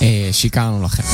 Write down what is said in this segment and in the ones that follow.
שיקרנו לכם.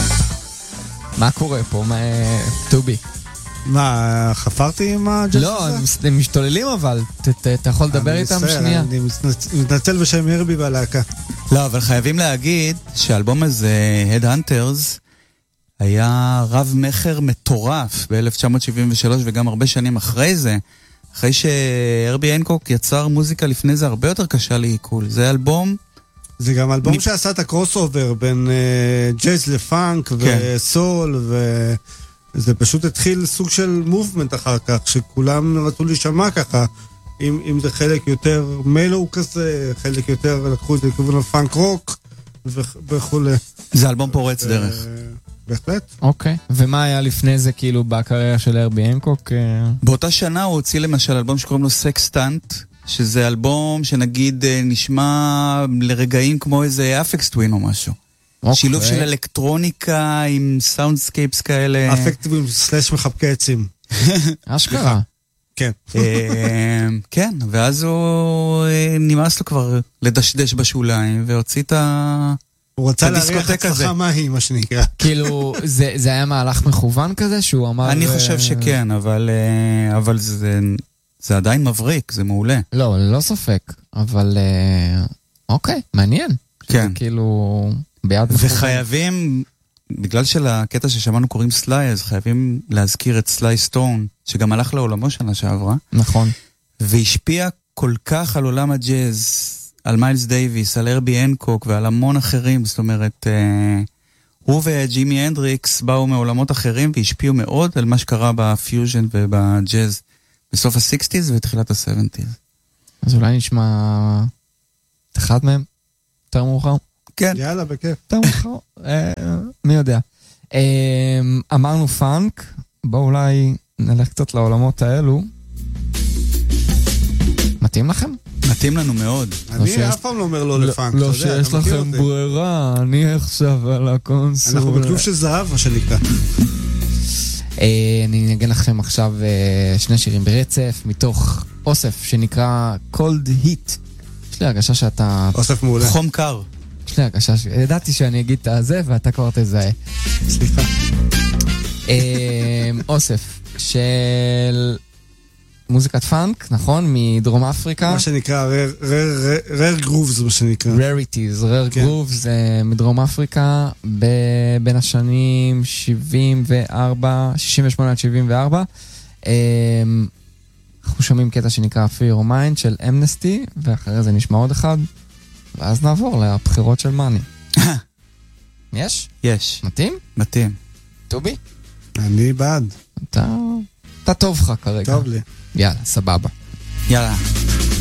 מה קורה פה? טובי. מה, חפרתי עם הג'אז הזה? לא, הם משתוללים אבל, אתה יכול לדבר איתם שנייה? אני מתנצל בשם הרבי והלהקה. לא, אבל חייבים להגיד שהאלבום הזה, Headhunters, היה רב מחר מטורף ב-1973 וגם הרבה שנים אחרי זה, אחרי שהרבי הנקוק יצר מוזיקה לפני זה הרבה יותר קשה לעיכול. זה אלבום... זה גם אלבום שעשה את הקרוס אובר בין ג'אז לפאנק וסול, וזה פשוט התחיל סוג של מובמנט אחר כך, שכולם רצו להישמע ככה, אם זה חלק יותר מלו כזה, חלק יותר לקחו את זה לכיוון הפאנק רוק וכו'. זה אלבום פורץ דרך. בהחלט. אוקיי. ומה היה לפני זה כאילו בקריירה של הרבי הנקוק? באותה שנה הוא הוציא למשל אלבום שקוראים לו סקסטנט, שזה אלבום שנגיד נשמע לרגעים כמו איזה אפקס טווין או משהו. שילוב של אלקטרוניקה עם סאונדסקייפס כאלה. אפקס טווין סלש מחבקי עצים. אשכרה. כן. כן, ואז הוא נמאס לו כבר לדשדש בשוליים והוציא את הוא רצה להריח הצלחה מהי, מה שנקרא. כאילו, זה היה מהלך מכוון כזה שהוא אמר... אני חושב שכן, אבל זה עדיין מבריק, זה מעולה. לא, לא ספק, אבל אוקיי, מעניין. כן. כאילו, ביד מכוון. וחייבים, בגלל שלקטע ששמענו קוראים סליי, אז חייבים להזכיר את סליי סטון, שגם הלך לעולמו שנה שעברה. נכון. והשפיע כל כך על עולם הג'אז, על מיילס דייביס, על הרבי הנקוק ועל המון אחרים, זאת אומרת, הוא וג'ימי הנדריקס באו מעולמות אחרים והשפיעו מאוד על מה שקרה בפיוז'ן ובג'אז בסוף ה-60s ותחילת ה-70s. אז אולי נשמע אחד מהם יותר מאוחר? כן. יאללה, בכיף. יותר מאוחר, מי יודע. אמרנו פאנק, בואו אולי נלך קצת לעולמות האלו. מתאים לכם? מתאים לנו מאוד. אני אף פעם לא אומר לא לפאנק. לא שיש לכם ברירה, אני עכשיו על הקונסול. אנחנו בכלוב של זהב, מה שנקרא. אני נגן לכם עכשיו שני שירים ברצף, מתוך אוסף שנקרא Cold Heat. יש לי הרגשה שאתה... אוסף מעולה. חום קר. יש לי הרגשה ידעתי שאני אגיד את זה ואתה כבר תזהה. סליחה. אוסף של... מוזיקת פאנק, נכון? מדרום אפריקה. מה שנקרא, rare grooves, מה שנקרא. rarities, rare grooves, מדרום אפריקה, בין השנים 68 עד 74. אנחנו שומעים קטע שנקרא Fear of Mind של אמנסטי, ואחרי זה נשמע עוד אחד, ואז נעבור לבחירות של מאני. יש? יש. מתאים? מתאים. טובי? אני בעד. אתה טוב לך כרגע. טוב לי. יאללה, סבבה. יאללה.